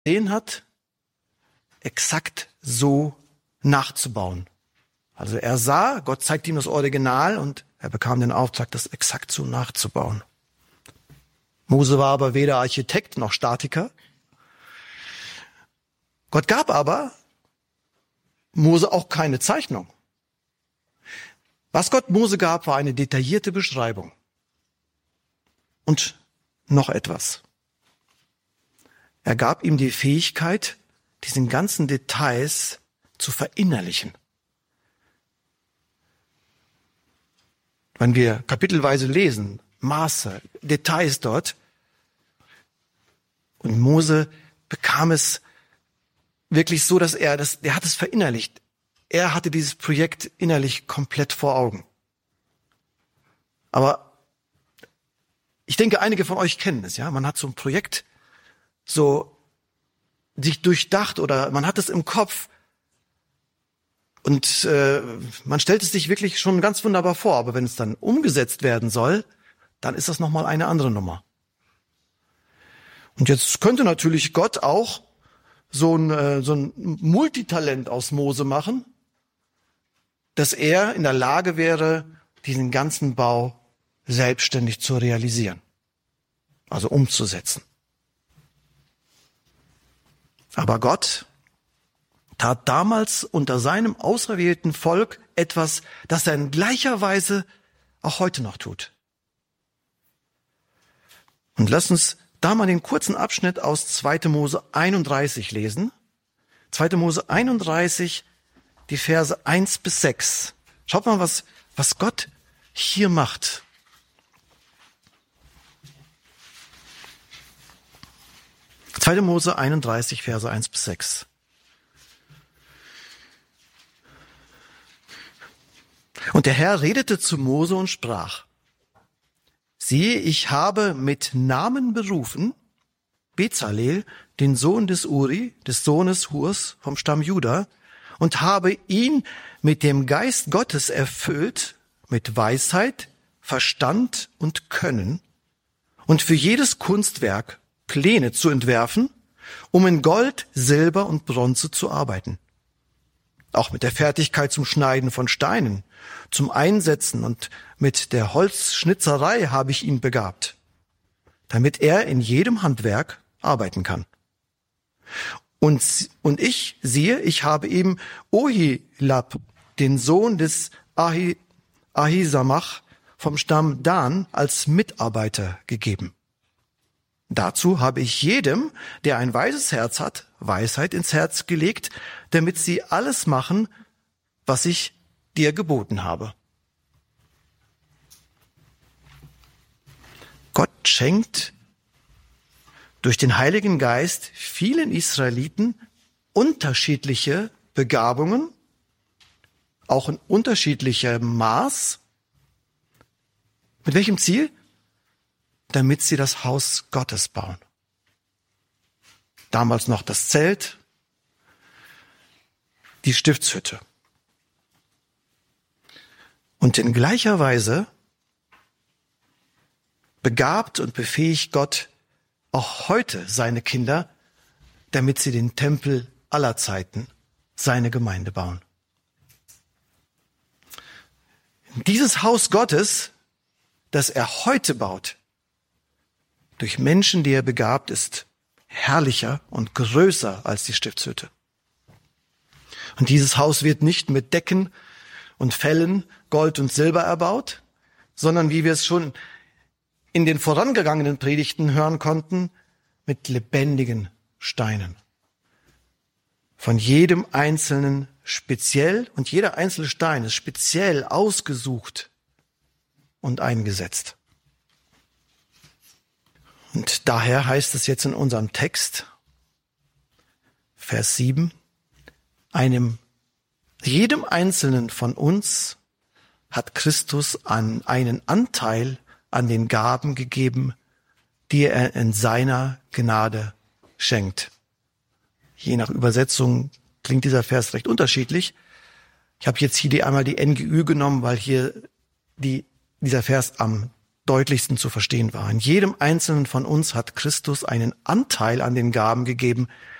gesehen hat, exakt so nachzubauen. Also er sah, Gott zeigt ihm das Original und er bekam den Auftrag, das exakt so nachzubauen. Mose war aber weder Architekt noch Statiker. Gott gab aber Mose auch keine Zeichnung. Was Gott Mose gab, war eine detaillierte Beschreibung. Und noch etwas. Er gab ihm die Fähigkeit, diesen ganzen Details zu verinnerlichen. Wenn wir kapitelweise lesen, Maße, Details dort, und Mose bekam es wirklich so, dass er hat es verinnerlicht. Er hatte dieses Projekt innerlich komplett vor Augen. Aber ich denke, einige von euch kennen es, ja. Man hat so ein Projekt so sich durchdacht oder man hat es im Kopf und man stellt es sich wirklich schon ganz wunderbar vor. Aber wenn es dann umgesetzt werden soll, dann ist das nochmal eine andere Nummer. Und jetzt könnte natürlich Gott auch so ein Multitalent aus Mose machen, dass er in der Lage wäre, diesen ganzen Bau selbstständig zu realisieren, also umzusetzen. Aber Gott tat damals unter seinem auserwählten Volk etwas, das er in gleicher Weise auch heute noch tut. Und lass uns da mal den kurzen Abschnitt aus 2. Mose 31 lesen. 2. Mose 31, die Verse 1-6. Schaut mal, was Gott hier macht. Zweite Mose 31, Verse 1-6. Und der Herr redete zu Mose und sprach: Siehe, ich habe mit Namen berufen Bezalel, den Sohn des Uri, des Sohnes Hurs vom Stamm Juda, und habe ihn mit dem Geist Gottes erfüllt, mit Weisheit, Verstand und Können, und für jedes Kunstwerk Pläne zu entwerfen, um in Gold, Silber und Bronze zu arbeiten. Auch mit der Fertigkeit zum Schneiden von Steinen, zum Einsetzen und mit der Holzschnitzerei habe ich ihn begabt, damit er in jedem Handwerk arbeiten kann. Und ich, siehe, ich habe ihm Ohilab, den Sohn des Ahisamach vom Stamm Dan, als Mitarbeiter gegeben. Dazu habe ich jedem, der ein weises Herz hat, Weisheit ins Herz gelegt, damit sie alles machen, was ich dir geboten habe. Gott schenkt durch den Heiligen Geist vielen Israeliten unterschiedliche Begabungen, auch in unterschiedlichem Maß. Mit welchem Ziel? Damit sie das Haus Gottes bauen. Damals noch das Zelt, die Stiftshütte. Und in gleicher Weise begabt und befähigt Gott auch heute seine Kinder, damit sie den Tempel aller Zeiten, seine Gemeinde bauen. Dieses Haus Gottes, das er heute baut, durch Menschen, die er begabt, ist herrlicher und größer als die Stiftshütte. Und dieses Haus wird nicht mit Decken und Fellen, Gold und Silber erbaut, sondern wie wir es schon in den vorangegangenen Predigten hören konnten, mit lebendigen Steinen. Von jedem einzelnen speziell, und jeder einzelne Stein ist speziell ausgesucht und eingesetzt. Und daher heißt es jetzt in unserem Text, Vers 7, jedem Einzelnen von uns hat Christus einen Anteil an den Gaben gegeben, die er in seiner Gnade schenkt. Je nach Übersetzung klingt dieser Vers recht unterschiedlich. Ich habe jetzt hier einmal die NGÜ genommen, weil hier dieser Vers am deutlichsten zu verstehen war. In jedem einzelnen von uns hat Christus einen Anteil an den Gaben gegeben,